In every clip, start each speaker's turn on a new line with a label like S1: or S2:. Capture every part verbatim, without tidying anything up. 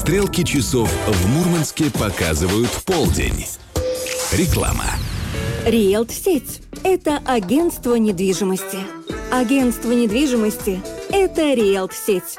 S1: Стрелки часов в Мурманске показывают полдень. Реклама.
S2: Риэлт-сеть – это агентство недвижимости. Агентство недвижимости – это Риэлт-сеть.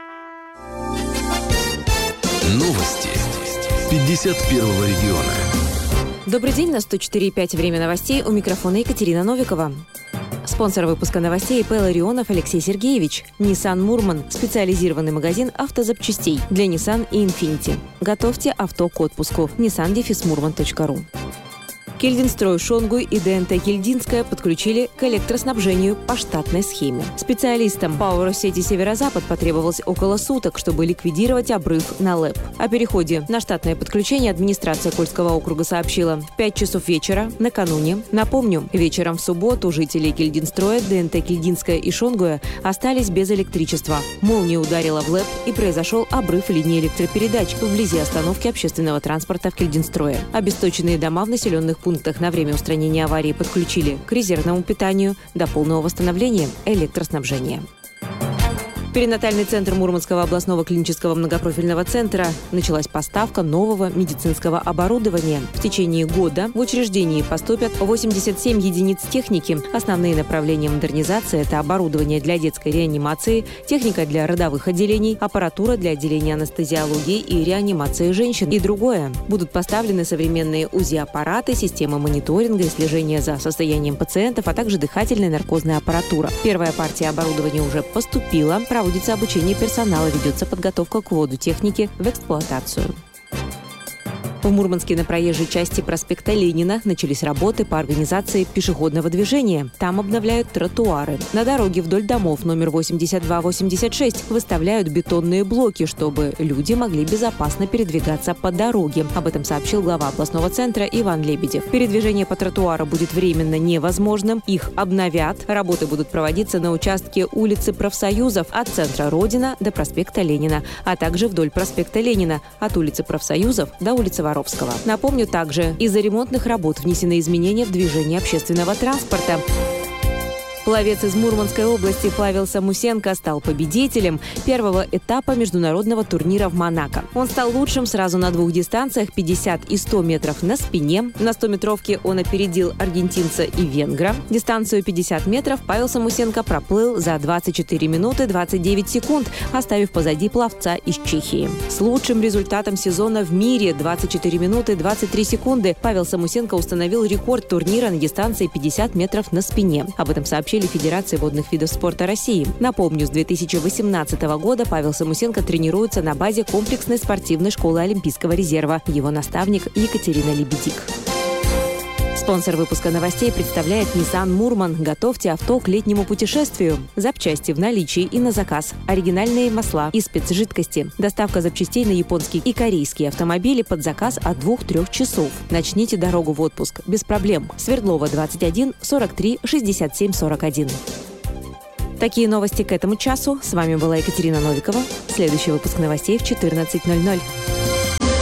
S1: Новости пятьдесят первого региона.
S3: Добрый день, на сто четыре и пять время новостей. У микрофона Екатерина Новикова. Спонсор выпуска новостей ИП «Ларионов» Алексей Сергеевич. Nissan Мурман – специализированный магазин автозапчастей для Nissan и Infiniti. Готовьте авто к отпуску. nissan дефис мурман точка ру. Кильдинстрой Шонгуй и ДНТ Кильдинская подключили к электроснабжению по штатной схеме. Специалистам Power-сети Северо-Запад потребовалось около суток, чтобы ликвидировать обрыв на ЛЭП. О переходе на штатное подключение администрация Кольского округа сообщила в пять часов вечера накануне. Напомню, вечером в субботу жители Кильдинстроя, ДНТ Кильдинская и Шонгуя остались без электричества. Молния ударила в ЛЭП и произошел обрыв линии электропередач вблизи остановки общественного транспорта в Кильдинстрое. Обесточенные дома в населенных пунктах на время устранения аварии подключили к резервному питанию до полного восстановления электроснабжения. Перинатальный центр Мурманского областного клинического многопрофильного центра началась поставка нового медицинского оборудования. В течение года в учреждении поступят восемьдесят семь единиц техники. Основные направления модернизации – это оборудование для детской реанимации, техника для родовых отделений, аппаратура для отделения анестезиологии и реанимации женщин и другое. Будут поставлены современные УЗИ-аппараты, системы мониторинга и слежения за состоянием пациентов, а также дыхательная и наркозная аппаратура. Первая партия оборудования уже поступила. Проводится обучение персонала, ведется подготовка к вводу техники в эксплуатацию. В Мурманске на проезжей части проспекта Ленина начались работы по организации пешеходного движения. Там обновляют тротуары. На дороге вдоль домов номер восемьдесят два восемьдесят шесть выставляют бетонные блоки, чтобы люди могли безопасно передвигаться по дороге. Об этом сообщил глава областного центра Иван Лебедев. Передвижение по тротуару будет временно невозможным. Их обновят. Работы будут проводиться на участке улицы Профсоюзов от центра Родина до проспекта Ленина, а также вдоль проспекта Ленина от улицы Профсоюзов до улицы Воровского. Напомню, также из-за ремонтных работ внесены изменения в движение общественного транспорта. Пловец из Мурманской области Павел Самусенко стал победителем первого этапа международного турнира в Монако. Он стал лучшим сразу на двух дистанциях – пятьдесят и сто метров на спине. На стометровке он опередил аргентинца и венгра. Дистанцию пятьдесят метров Павел Самусенко проплыл за двадцать четыре минуты двадцать девять секунд, оставив позади пловца из Чехии. С лучшим результатом сезона в мире – двадцать четыре минуты двадцать три секунды Павел Самусенко установил рекорд турнира на дистанции пятьдесят метров на спине. Об этом сообщили Федерации водных видов спорта России. Напомню, с две тысячи восемнадцатого года Павел Самусенко тренируется на базе комплексной спортивной школы Олимпийского резерва. Его наставник Екатерина Лебедик. Спонсор выпуска новостей представляет Nissan Мурман. Готовьте авто к летнему путешествию. Запчасти в наличии и на заказ. Оригинальные масла и спецжидкости. Доставка запчастей на японские и корейские автомобили под заказ от двух-трех часов. Начните дорогу в отпуск без проблем. Свердлова, двадцать один сорок три шестьдесят семь сорок один. Такие новости к этому часу. С вами была Екатерина Новикова. Следующий выпуск новостей в четырнадцать ноль ноль.